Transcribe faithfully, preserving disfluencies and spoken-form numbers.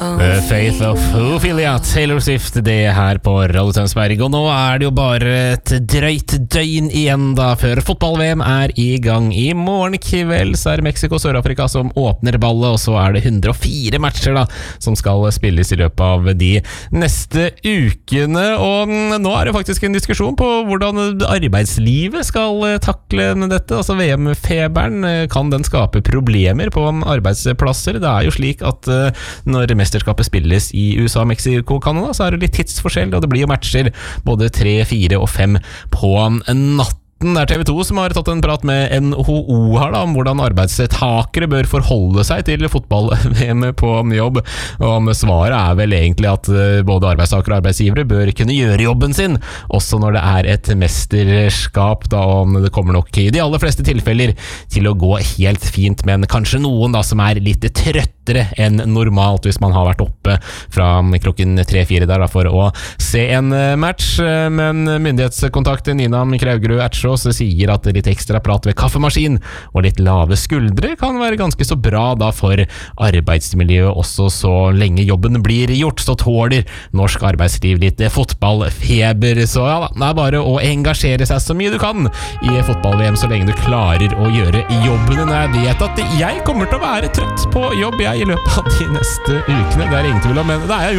The Faith of Ophelia, Taylor Swift, det her på Radio Tønsberg. Og nå er det jo bare et drøyt døgn igjen da, før fotball-V M er i gang. I morgen kveld så er det Mexico og Sør-Afrika som åpner ballet, og så er det hundre og fire matcher da, som skal spilles i løpet av de neste ukene. Og nå er det faktisk en diskusjon på hvordan arbeidslivet skal takle dette. Altså V M-feberen, kan den skape problemer på arbeidsplasser? Det er jo slik at når mesterskapet spilles i U S A, Mexico og Canada, så er det litt tidsforskjell, og det blir jo matcher både tre, fire og fem på natten. Det er T V to som har tatt en prat med N H O her da, om hvordan arbeidstakere bør forholde seg til fotball-V M på jobb. Og svaret er vel egentlig at både arbeidstakere og arbeidsgivere bør kunne gjøre jobben sin, også når det er et mesterskap da, og det kommer nok i de aller fleste tilfeller til å gå helt fint, men kanskje noen da som er litt trøttere enn normalt hvis man har vært oppe fra klokken tre-fire der da, for å se en match. Men myndighetskontakt Nina Kraugerud Ertsjå sier at litt ekstra prat ved kaffemaskin og litt lave skuldre kan være ganske så bra da for arbeidsmiljøet også, så lenge jobben blir gjort, så tåler norsk arbeidsliv litt fotballfeber. Så ja da, det er bare å engasjere seg så mye du kan i fotball-V M så lenge du klarer å gjøre jobben din. Jeg vet at jeg kommer til å være trøtt på jobb jeg i løpet av de neste ukene, det er ingen tvil om, men det er jeg